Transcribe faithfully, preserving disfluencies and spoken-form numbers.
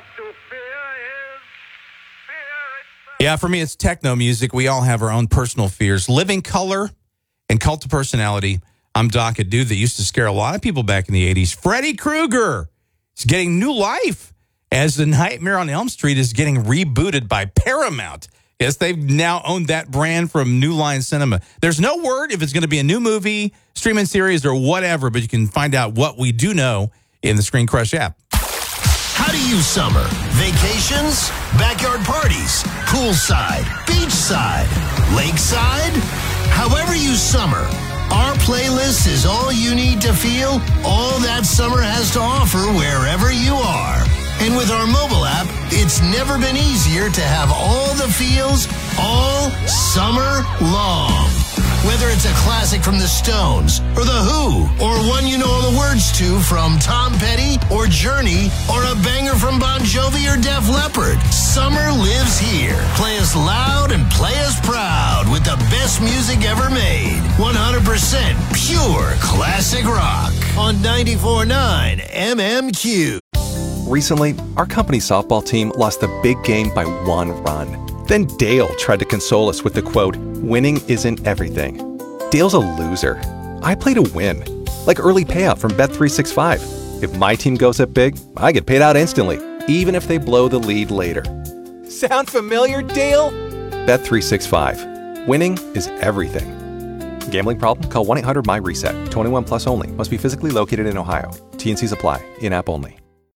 Yeah, for me, it's techno music. We all have our own personal fears. Living Color and Cult of Personality. I'm Doc, a dude that used to scare a lot of people back in the eighties. Freddy Krueger is getting new life as The Nightmare on Elm Street is getting rebooted by Paramount. Yes, they've now owned that brand from New Line Cinema. There's no word if it's going to be a new movie, streaming series, or whatever, but you can find out what we do know in the Screen Crush app. How do you summer? Vacations? Backyard parties? Poolside? Beachside? Lakeside? However you summer, our playlist is all you need to feel all that summer has to offer wherever you are. And with our mobile app, it's never been easier to have all the feels all summer long. Whether it's a classic from the Stones, or The Who, or one you know all the words to from Tom Petty or Journey, or a banger from Bon Jovi or Def Leppard, summer lives here. Play us loud and play us proud with the best music ever made. one hundred percent pure classic rock on ninety-four point nine M M Q. Recently, our company's softball team lost the big game by one run. Then Dale tried to console us with the quote, "Winning isn't everything." Dale's a loser. I play to win. Like early payout from Bet three sixty-five. If my team goes up big, I get paid out instantly, even if they blow the lead later. Sound familiar, Dale? Bet three sixty-five. Winning is everything. Gambling problem? Call one eight hundred M Y RESET. twenty-one plus only. Must be physically located in Ohio. T and Cs apply. In-app only.